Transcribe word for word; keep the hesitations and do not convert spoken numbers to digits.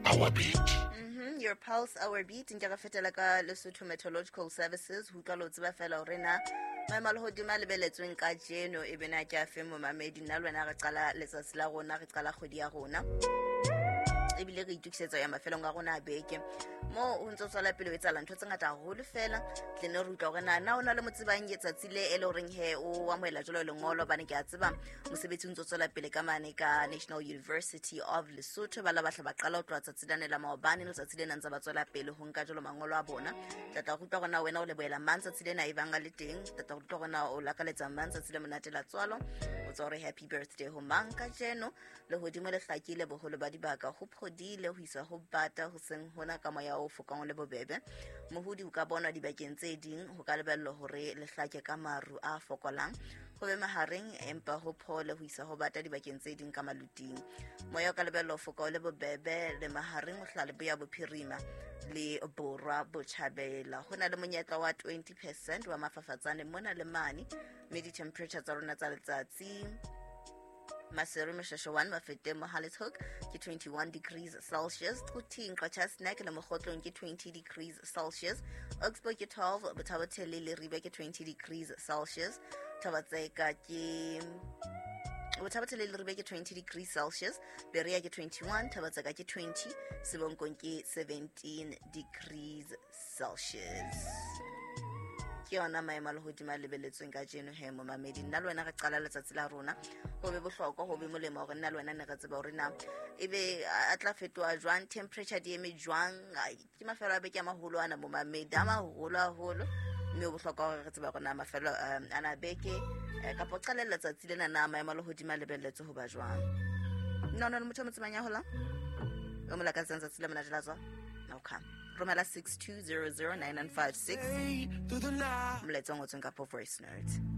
Our Beat. Mm-hmm, your Pulse Our Beat in fetela ka Lesotho Meteorological Services ho tla lo tseba fela hore na maemo a lehodimo a lebeletsweng ka jeno e bena ke afe mo mamedi nna lwana re qala letsatsi la rona re qala kgwedi ya rona ebile re itukisetsa ya mafelong a rona a beke mo o ntse tswela pele o etsa ntho tse ngata haholo fela tle ne re utlwa gore na na ona le motsebang yetsatsi le ele horeng he o amoela jolo lengolo bane ke a tseba mosebetsi o ntse tswela pele ka mane ka National University of Lesotho ba la batla ba qala ho tloa tsatsile la maobane le tsatsile na ntse ba tswela pele ho nka jolo mangolo a bona tata go utlwa gona wena o le boela mantsa tsile na ibanga le teng tata go utlwa gona o lakaletsa mantsa tsile monate la tswalo o tsore happy birthday ho manka jeno le hodimo le hlakile boholo ba dibaka ho phodile ho isa ho bata ho seng hona ka moya o fokang le bobebe mohudi o ka bona dibakeng tse ding ho ka lebello hore le hlake ka maru a fokolang go be mahareng empa ho phole ho isa ho bata dibakeng tse ding ka maluting moya o ka lebello fokang le bobebe le mahareng o hlale boya bophirima le borwa botjhabela hona le monyetla wa twenty percent wa mafafatsane mona le mane medi temperature tsa rona tsa letsatsi Maseru Meshasho one mafete mo Harrishoek ke twenty-one degrees Celsius Tuting Qacha Snack le Mogotlong ke twenty degrees Celsius Oxford ke twelve Bothabothele le Ribe ke twenty degrees Celsius Tabatseka ke Bothabothele le Ribe ke twenty degrees Celsius Berea ke twenty-one Tabatseka ke twenty Sibonkong ke seventeen degrees Celsius ke yona maemo a lehodimo a lebeletsweng ka jeno he mo mamedi nna le wena re qala letsatsi la rona go be bohlokwa go be molemo gore nna le wena ne re tseba gore na ebe a tla fetoa jwang temperature di eme jwang ke mafelo a beke a maholo ana mo mamedi a maholo haholo mme o bohlokwa gore re tseba gore na mafelo ana beke ka po qala letsatsi lena na maemo a lehodimo a lebeletswe ho ba jwang nna nna le motho mo tsemanya hola o mo la ka tsantsa tsile mona jela tswa no come Romela six two zero zero nine nine five six. Mletso ngotseng ka po voice note.